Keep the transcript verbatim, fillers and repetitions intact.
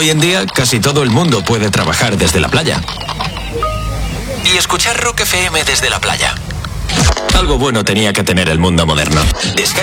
Hoy en día, casi todo el mundo puede trabajar desde la playa. Y escuchar Rock F M desde la playa. Algo bueno tenía que tener el mundo moderno. Descarga